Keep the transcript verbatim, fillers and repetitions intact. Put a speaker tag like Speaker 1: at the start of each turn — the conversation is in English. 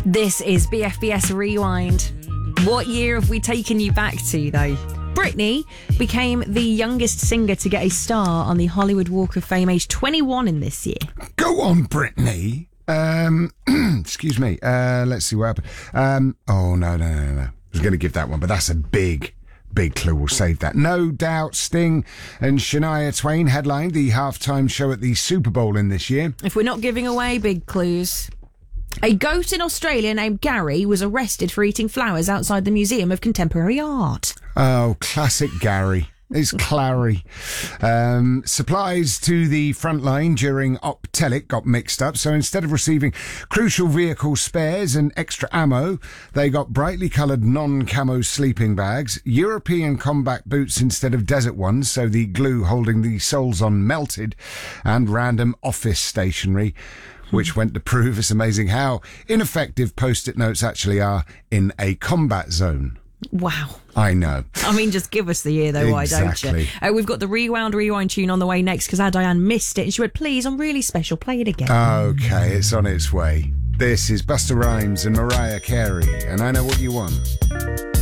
Speaker 1: This is B F B S Rewind. What year have we taken you back to, though? Britney became the youngest singer to get a star on the Hollywood Walk of Fame, aged twenty-one in this year.
Speaker 2: Go on, Britney. Um, excuse me. Uh, let's see what happened. Um, oh, no, no, no, no. I was going to give that one, but that's a big, big clue. We'll save that. No doubt Sting and Shania Twain headlined the halftime show at the Super Bowl in this year.
Speaker 1: If we're not giving away big clues... A goat in Australia named Gary was arrested for eating flowers outside the Museum of Contemporary Art.
Speaker 2: Oh, classic Gary. It's Clary. Um, supplies to the front line during Optelic got mixed up, so instead of receiving crucial vehicle spares and extra ammo, they got brightly coloured non-camo sleeping bags, European combat boots instead of desert ones, so the glue holding the soles on melted, and random office stationery, which went to prove it's amazing how ineffective post-it notes actually are in a combat zone.
Speaker 1: Wow.
Speaker 2: I know.
Speaker 1: I mean, just give us the year, though,
Speaker 2: exactly.
Speaker 1: why don't you? Uh, we've got the Rewound Rewind tune on the way next because our Diane missed it and she went, please, I'm really special, play it again.
Speaker 2: Okay, it's on its way. This is Busta Rhymes and Mariah Carey, and I Know What You Want.